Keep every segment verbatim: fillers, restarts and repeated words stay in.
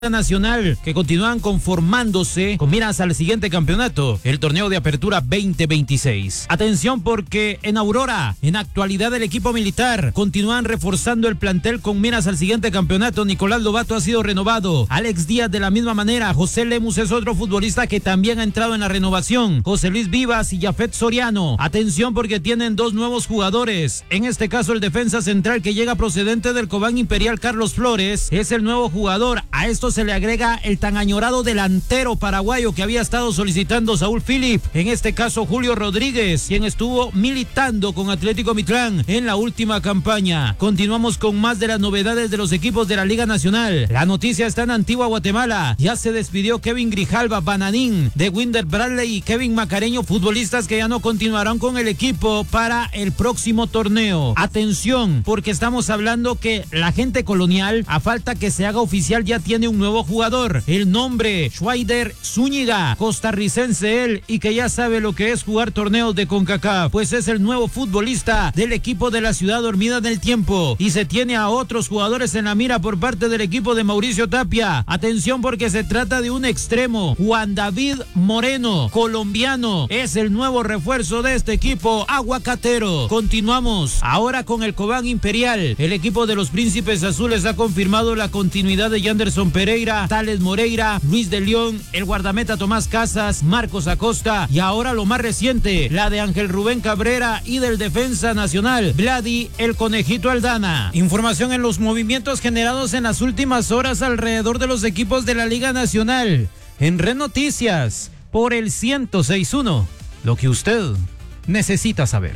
Nacional, que continúan conformándose con miras al siguiente campeonato, el torneo de apertura veinte veintiséis. Atención, porque en Aurora, en actualidad el equipo militar, continúan reforzando el plantel con miras al siguiente campeonato. Nicolás Lobato ha sido renovado, Alex Díaz de la misma manera, José Lemus es otro futbolista que también ha entrado en la renovación, José Luis Vivas y Jafet Soriano. Atención, porque tienen dos nuevos jugadores, en este caso el defensa central que llega procedente del Cobán Imperial, Carlos Flores, es el nuevo jugador. A estos se le agrega el tan añorado delantero paraguayo que había estado solicitando Saúl Philip, en este caso Julio Rodríguez, quien estuvo militando con Atlético Mitlán en la última campaña. Continuamos con más de las novedades de los equipos de la Liga Nacional. La noticia está en Antigua Guatemala. Ya se despidió Kevin Grijalva, Bananín, de Winder Bradley y Kevin Macareño, futbolistas que ya no continuarán con el equipo para el próximo torneo. Atención, porque estamos hablando que la gente colonial, a falta que se haga oficial, ya tiene un nuevo jugador, el nombre Schweider Zúñiga, costarricense él, y que ya sabe lo que es jugar torneos de CONCACAF, pues es el nuevo futbolista del equipo de la Ciudad Dormida del Tiempo, y se tiene a otros jugadores en la mira por parte del equipo de Mauricio Tapia. Atención, porque se trata de un extremo, Juan David Moreno, colombiano, es el nuevo refuerzo de este equipo aguacatero. Continuamos ahora con el Cobán Imperial. El equipo de los Príncipes Azules ha confirmado la continuidad de Yanderson Pereira, Tales Moreira, Luis de León, el guardameta Tomás Casas, Marcos Acosta, y ahora lo más reciente, la de Ángel Rubén Cabrera y del defensa nacional, Vladi el Conejito Aldana. Información en los movimientos generados en las últimas horas alrededor de los equipos de la Liga Nacional. En Red Noticias, por el ciento seis punto uno, lo que usted necesita saber.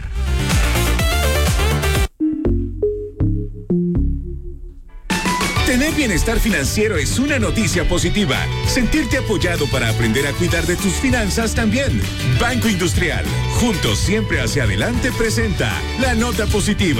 Tener bienestar financiero es una noticia positiva. Sentirte apoyado para aprender a cuidar de tus finanzas también. Banco Industrial, juntos siempre hacia adelante, presenta la nota positiva.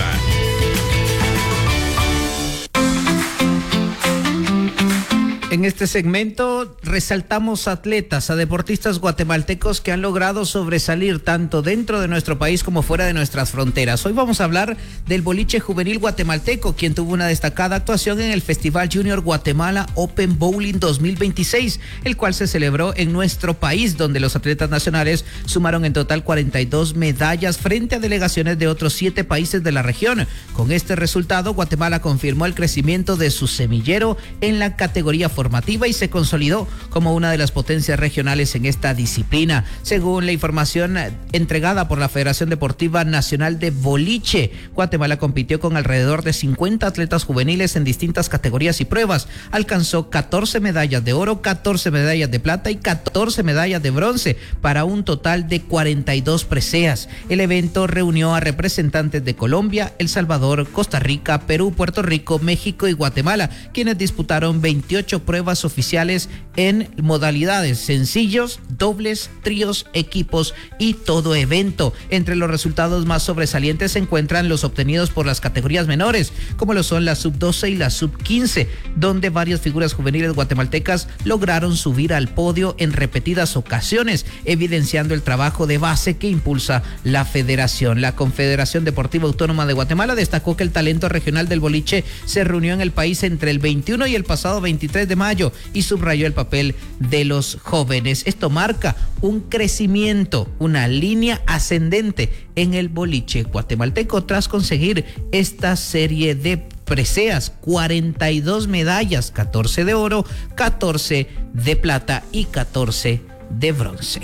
En este segmento resaltamos atletas, a deportistas guatemaltecos que han logrado sobresalir tanto dentro de nuestro país como fuera de nuestras fronteras. Hoy vamos a hablar del boliche juvenil guatemalteco, quien tuvo una destacada actuación en el Festival Junior Guatemala Open Bowling dos mil veintiséis, el cual se celebró en nuestro país, donde los atletas nacionales sumaron en total cuarenta y dos medallas frente a delegaciones de otros siete países de la región. Con este resultado, Guatemala confirmó el crecimiento de su semillero en la categoría formativa y se consolidó como una de las potencias regionales en esta disciplina. Según la información entregada por la Federación Deportiva Nacional de Boliche, Guatemala compitió con alrededor de cincuenta atletas juveniles en distintas categorías y pruebas. Alcanzó catorce medallas de oro, catorce medallas de plata y catorce medallas de bronce, para un total de cuarenta y dos preseas. El evento reunió a representantes de Colombia, El Salvador, Costa Rica, Perú, Puerto Rico, México y Guatemala, quienes disputaron veintiocho pruebas oficiales en modalidades sencillos, dobles, tríos, equipos y todo evento. Entre los resultados más sobresalientes se encuentran los obtenidos por las categorías menores, como lo son la sub doce y la sub quince, donde varias figuras juveniles guatemaltecas lograron subir al podio en repetidas ocasiones, evidenciando el trabajo de base que impulsa la federación. La Confederación Deportiva Autónoma de Guatemala destacó que el talento regional del boliche se reunió en el país entre el veintiuno y el pasado veintitrés de mayo y subrayó el papel de los jóvenes. Esto marca un crecimiento, una línea ascendente en el boliche guatemalteco tras conseguir esta serie de preseas: cuarenta y dos medallas, catorce de oro, catorce de plata y catorce de bronce.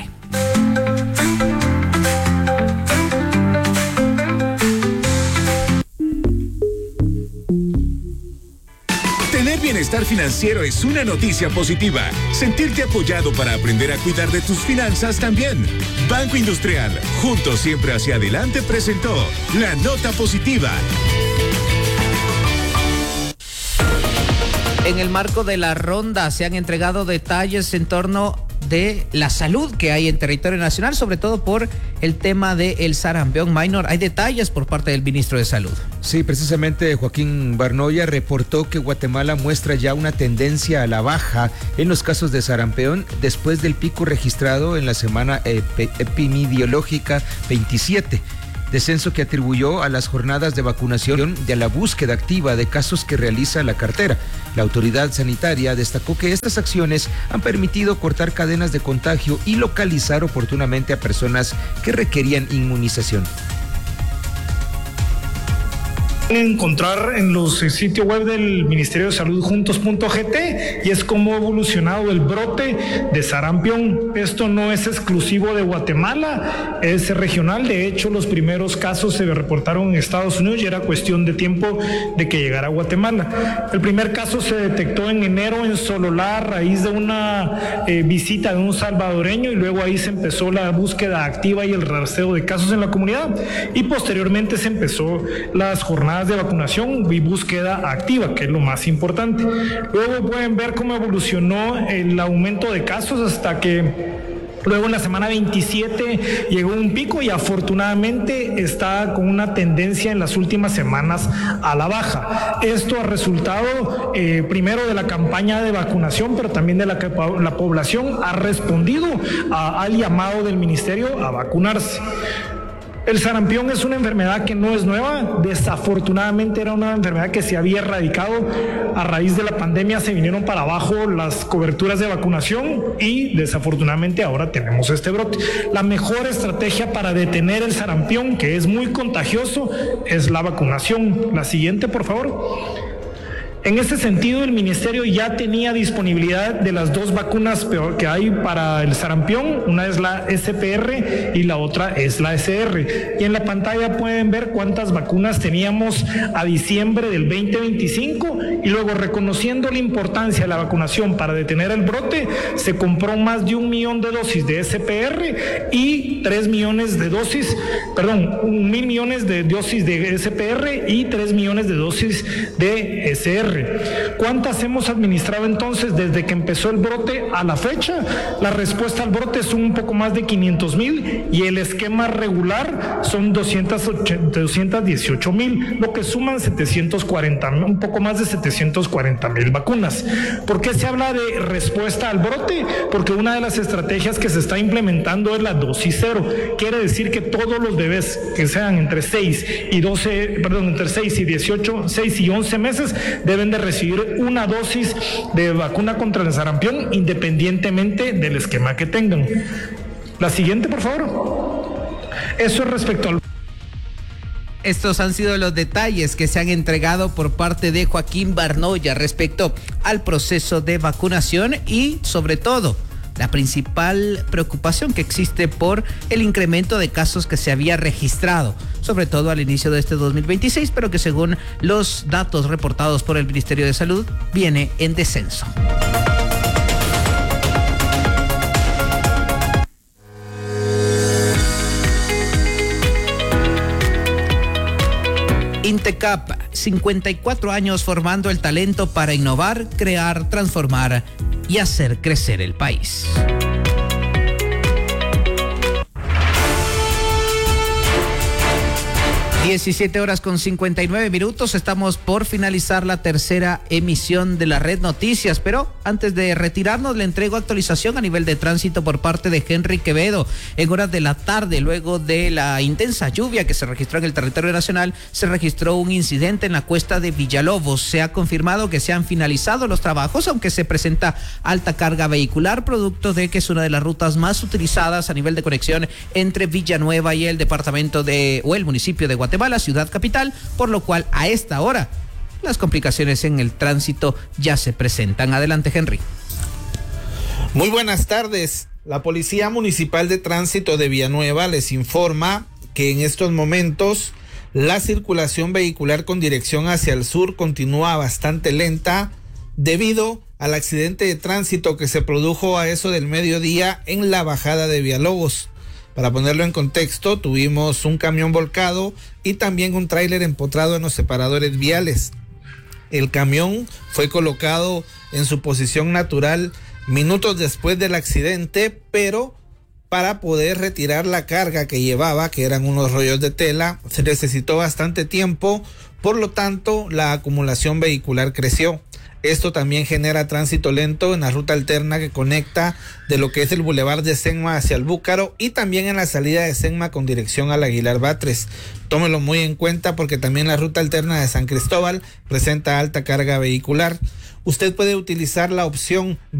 Tener bienestar financiero es una noticia positiva. Sentirte apoyado para aprender a cuidar de tus finanzas también. Banco Industrial, juntos siempre hacia adelante, presentó la nota positiva. En el marco de la ronda se han entregado detalles en torno de la salud que hay en territorio nacional, sobre todo por el tema del sarampión minor. Hay detalles por parte del ministro de Salud. Sí, precisamente Joaquín Barnoya reportó que Guatemala muestra ya una tendencia a la baja en los casos de sarampión después del pico registrado en la semana ep- epidemiológica veintisiete. descenso que atribuyó a las jornadas de vacunación y a la búsqueda activa de casos que realiza la cartera. La autoridad sanitaria destacó que estas acciones han permitido cortar cadenas de contagio y localizar oportunamente a personas que requerían inmunización. Encontrar en los sitios web del Ministerio de Salud juntos punto g t y es cómo ha evolucionado el brote de sarampión. Esto no es exclusivo de Guatemala, es regional. De hecho, los primeros casos se reportaron en Estados Unidos y era cuestión de tiempo de que llegara a Guatemala. El primer caso se detectó en enero en Sololá a raíz de una eh, visita de un salvadoreño, y luego ahí se empezó la búsqueda activa y el rastreo de casos en la comunidad, y posteriormente se empezó las jornadas de vacunación y búsqueda activa, que es lo más importante. Luego pueden ver cómo evolucionó el aumento de casos hasta que luego en la semana veintisiete llegó un pico y afortunadamente está con una tendencia en las últimas semanas a la baja. Esto ha resultado eh, primero de la campaña de vacunación, pero también de la que la población ha respondido a, al llamado del ministerio a vacunarse. El sarampión es una enfermedad que no es nueva, desafortunadamente era una enfermedad que se había erradicado. A raíz de la pandemia se vinieron para abajo las coberturas de vacunación y desafortunadamente ahora tenemos este brote. La mejor estrategia para detener el sarampión, que es muy contagioso, es la vacunación. La siguiente, por favor. En ese sentido, el ministerio ya tenía disponibilidad de las dos vacunas que hay para el sarampión. Una es la S P R y la otra es la S R. Y en la pantalla pueden ver cuántas vacunas teníamos a diciembre del veinte veinticinco, y luego, reconociendo la importancia de la vacunación para detener el brote, se compró más de un millón de dosis de S P R y tres millones de dosis, perdón, un mil millones de dosis de S P R y tres millones de dosis de S R. ¿Cuántas hemos administrado entonces desde que empezó el brote a la fecha? La respuesta al brote es un poco más de quinientos mil y el esquema regular son doscientos dieciocho mil, lo que suman setecientos cuarenta, un poco más de setecientos cuarenta mil vacunas. ¿Por qué se habla de respuesta al brote? Porque una de las estrategias que se está implementando es la dosis cero. Quiere decir que todos los bebés que sean entre seis y doce, perdón, entre seis y dieciocho, seis y once meses deben de recibir una dosis de vacuna contra el sarampión independientemente del esquema que tengan. La siguiente, por favor. Eso es respecto al... Estos han sido los detalles que se han entregado por parte de Joaquín Barnoya respecto al proceso de vacunación y, sobre todo, la principal preocupación que existe por el incremento de casos que se había registrado, sobre todo al inicio de este dos mil veintiséis, pero que según los datos reportados por el Ministerio de Salud viene en descenso. Intecap, cincuenta y cuatro años formando el talento para innovar, crear, transformar y hacer crecer el país. diecisiete horas con cincuenta y nueve minutos, estamos por finalizar la tercera emisión de la Red Noticias, pero antes de retirarnos le entrego actualización a nivel de tránsito por parte de Henry Quevedo. En horas de la tarde, luego de la intensa lluvia que se registró en el territorio nacional, se registró un incidente en la cuesta de Villalobos. Se ha confirmado que se han finalizado los trabajos, aunque se presenta alta carga vehicular, producto de que es una de las rutas más utilizadas a nivel de conexión entre Villanueva y el departamento de, o el municipio de Guatemala, ciudad capital, por lo cual a esta hora las complicaciones en el tránsito ya se presentan. Adelante, Henry. Muy buenas tardes. La Policía Municipal de Tránsito de Villanueva les informa que en estos momentos la circulación vehicular con dirección hacia el sur continúa bastante lenta debido al accidente de tránsito que se produjo a eso del mediodía en la bajada de Villalobos. Para ponerlo en contexto, tuvimos un camión volcado y también un tráiler empotrado en los separadores viales. El camión fue colocado en su posición natural minutos después del accidente, pero para poder retirar la carga que llevaba, que eran unos rollos de tela, se necesitó bastante tiempo, por lo tanto la acumulación vehicular creció. Esto también genera tránsito lento en la ruta alterna que conecta de lo que es el Boulevard de Senma hacia el Búcaro y también en la salida de Senma con dirección al Aguilar Batres. Tómelo muy en cuenta porque también la ruta alterna de San Cristóbal presenta alta carga vehicular. Usted puede utilizar la opción